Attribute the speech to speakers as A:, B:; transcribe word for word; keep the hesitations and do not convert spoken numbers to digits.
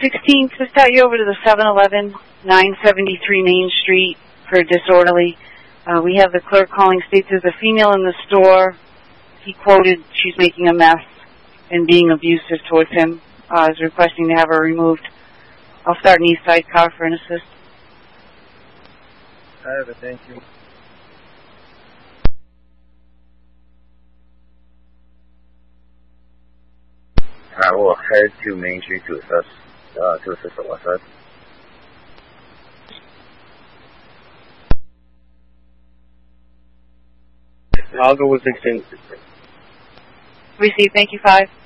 A: sixteen, to start you over to the seven eleven, nine seventy-three Main Street for disorderly. Uh, we have the clerk calling, states there's a female in the store. He quoted she's making a mess and being abusive towards him. Uh, is requesting to have her removed. I'll start an east side car for an assist.
B: I have it, thank you.
C: I will head to Main Street to assist, uh, to assist the west side.
B: I'll go with sixteen.
A: Receive, thank you, five.